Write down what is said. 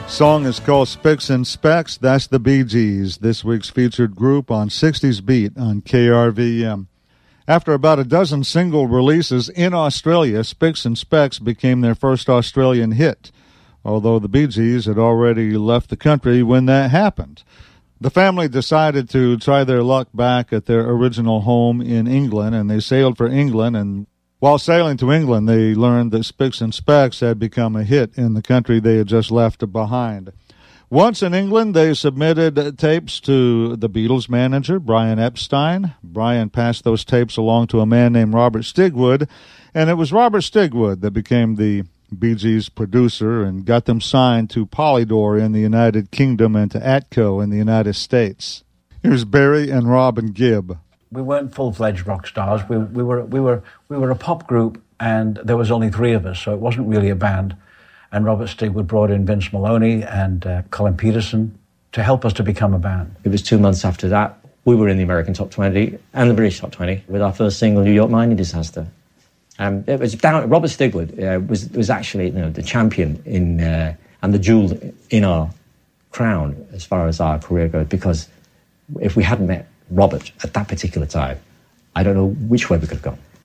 Song is called Spicks and Specks. That's the Bee Gees, this week's featured group on 60s Beat on KRVM. After about a dozen single releases in Australia, Spicks and Specks became their first Australian hit, although the Bee Gees had already left the country when that happened. The family decided to try their luck back at their original home in England, and they sailed for England, and while sailing to England, they learned that Spicks and Specks had become a hit in the country they had just left behind. Once in England, they submitted tapes to the Beatles' manager, Brian Epstein. Brian passed those tapes along to a man named Robert Stigwood, and it was Robert Stigwood that became the Bee Gees' producer and got them signed to Polydor in the United Kingdom and to Atco in the United States. Here's Barry and Robin Gibb. We weren't full-fledged rock stars. We were a pop group, and there was only three of us, so it wasn't really a band. And Robert Stigwood brought in Vince Maloney and Colin Peterson to help us to become a band. It was 2 months after that. We were in the American Top 20 and the British Top 20 with our first single, New York Mining Disaster. It was down. Robert Stigwood was actually the champion in and the jewel in our crown as far as our career goes, because if we hadn't met Robert at that particular time, I don't know which way we could have gone.